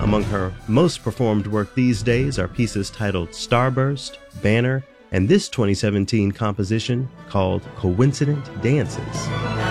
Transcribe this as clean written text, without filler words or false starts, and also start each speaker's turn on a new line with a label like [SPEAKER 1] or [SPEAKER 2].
[SPEAKER 1] Among her most performed work these days are pieces titled Starburst, Banner, and this 2017 composition called Coincident Dances.